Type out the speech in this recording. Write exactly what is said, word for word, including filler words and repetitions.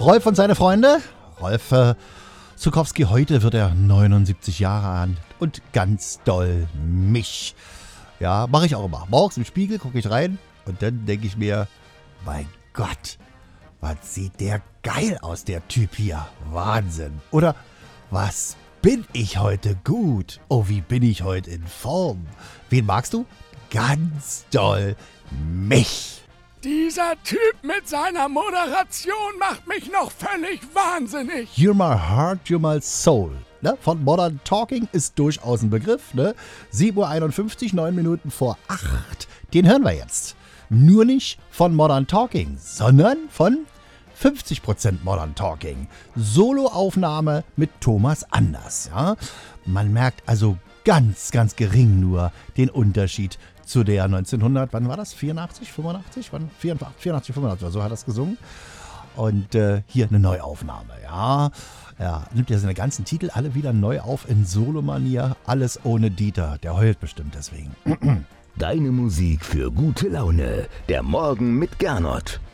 Rolf und seine Freunde. Rolf äh, Zuckowski, heute wird er neunundsiebzig Jahre alt und ganz doll mich. Ja, mache ich auch immer. Morgens im Spiegel gucke ich rein und dann denke ich mir, mein Gott, was sieht der geil aus, der Typ hier. Wahnsinn. Oder was bin ich heute gut? Oh, wie bin ich heute in Form? Wen magst du? Ganz doll mich. Dieser Typ mit seiner Moderation macht mich noch völlig wahnsinnig. You're my heart, you're my soul. Ne? Von Modern Talking ist durchaus ein Begriff. Ne? sieben Uhr einundfünfzig, neun Minuten vor acht. Den hören wir jetzt. Nur nicht von Modern Talking, sondern von fünfzig Prozent Modern Talking. Soloaufnahme mit Thomas Anders. Ja? Man merkt also ganz, ganz gering nur den Unterschied zu der neunzehnhundert, wann war das? vierundachtzig, fünfundachtzig? Wann? vierundachtzig, fünfundachtzig oder so hat er es gesungen. Und äh, hier eine Neuaufnahme, ja. Er nimmt ja seine ganzen Titel alle wieder neu auf in Solo-Manier. Alles ohne Dieter. Der heult bestimmt deswegen. Deine Musik für gute Laune. Der Morgen mit Gernot.